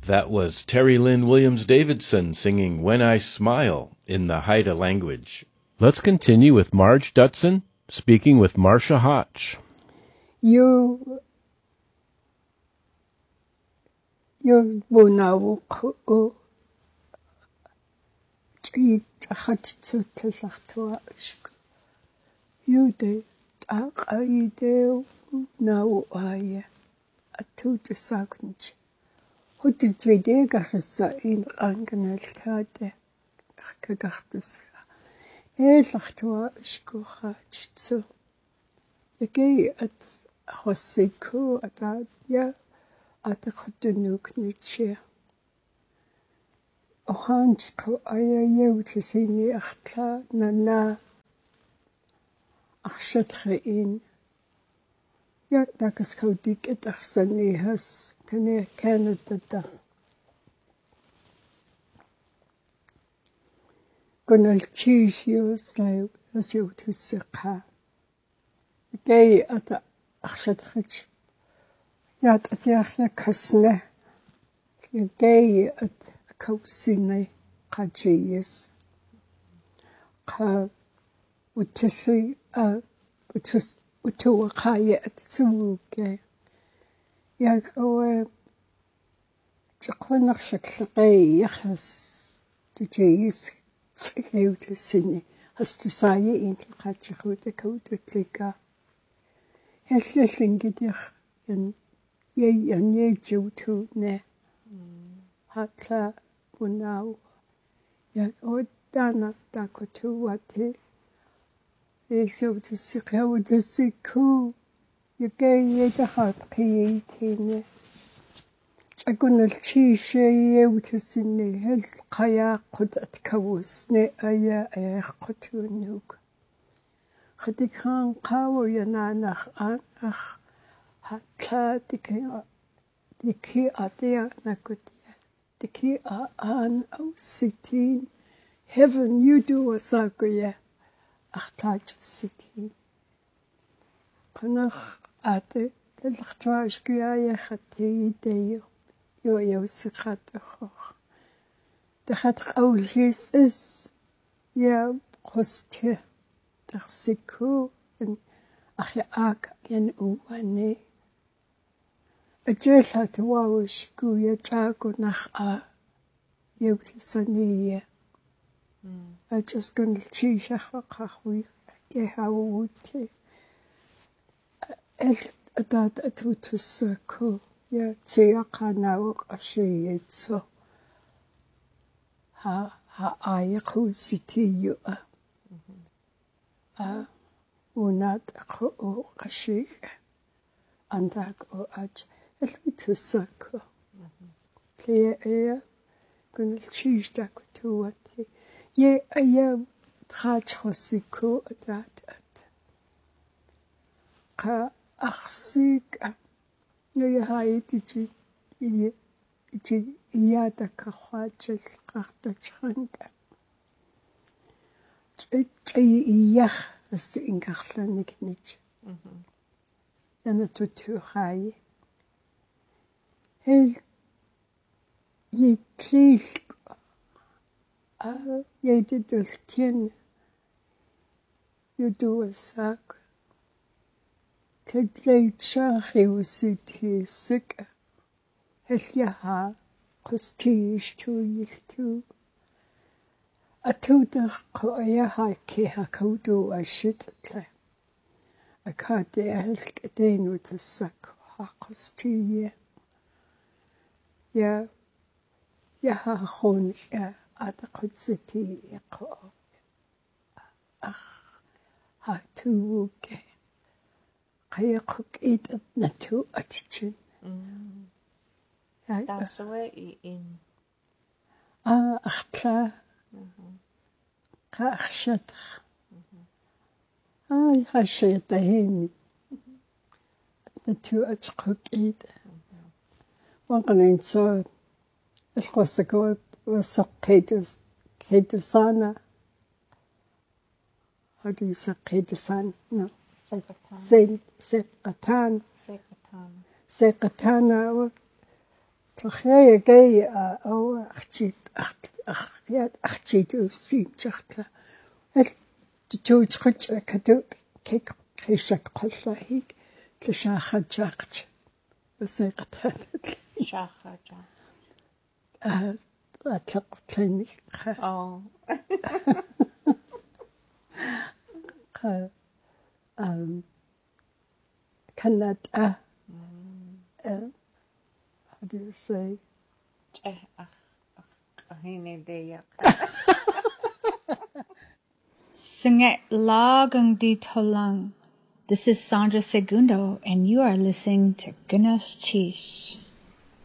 That was Terry Lynn Williams Davidson singing When I Smile in the Haida language. Let's continue with Marge Dutson speaking with Marcia Hotch. You bunaw ko I hatsutlachtuashk. You de aqaide now I atu de sagnch. Hodet vede gahsa in angeneltade. Gagachtus. Lachtuashko hatsu. Yeke at hosiku at ya at the Khotunukniche. Ohanchko aya yewtisini achtla nana achshatrein. Ja, dakas kaudik et achsani has kane Canada. Gonal chishios lai as yewtisika. Gay at achshatrich. Yat at yachna kasne. Gay at Kausine Kajis Ka Utisi Utuakaya at Suke Yakawe Jaquanachakay Yahas to Jayis Sini has to say in Kachahu the Kotutlika Hesslingidich and ye Jutu ne Hatla Bunau Yak Odana Dakotuati Eso to Sikau to Siku Yagay the heart creating Agunal Chishe to Sine Hel Kaya Kod at Kawus Ne Aya Kotunuk Hadikan Kaw Yananach Anach Hatla Diki Adia Nakutia. The key an sitin heaven you do a sagoya achtaj sitin. Kanach ate the lachtrashkia yachati deo yo sikhat hoch. The hat aulis is ya koste the siku and achiak yan uwane. A jelhat wawish guya chago nach a yewtisani. I just gonna cheese a hawi yehawuti. El that atutusako ya tsiakana ashiyetso. Ha ayaku city you unat o ashik andak o aj. Tusako. Clear air, gonna cheese that to what ye a yam trachosico that at Ka achsik no haiti yada kahwachel kachta chanka. Yach as to inkachlan niknich. And a tutu high. Hel ye please ye did the tin you do a sack. Klay chahi was sit sick. Hel yaha costish to ye too. A tuda koya ki hakodo a shit clay. A card the elk a dane with a sack ha costi. Ja, gewoon at the Kutsiti Eko. Ha to get. Kaya cook it at Natu attitude. That's the way in. Achla. Kachshat. I hashed the hen. Natu at cook it. One can so it was a good was a Kedusana. How do you say Kedusan? No. Sekatan. Sekatana. Tlachia gay oh achit usichakla. El tuj khich kadu kek khishak qallahi tlashacha jaqch. Basaqatan. Shahaja. Atlaqtlani. Oh. Cannot how do you say? Singet lagang di tolang. This is Sandra Segundo, and you are listening to Ganesh Chish.